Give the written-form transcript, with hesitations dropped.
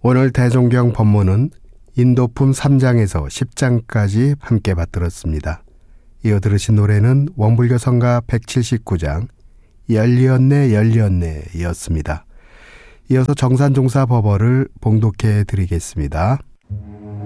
오늘 대종경 법문은 인도품 3장에서 10장까지 함께 받들었습니다. 이어 들으신 노래는 원불교 성가 179장 열리었네 열리었네 였습니다. 이어서 정산종사 법어를 봉독해 드리겠습니다.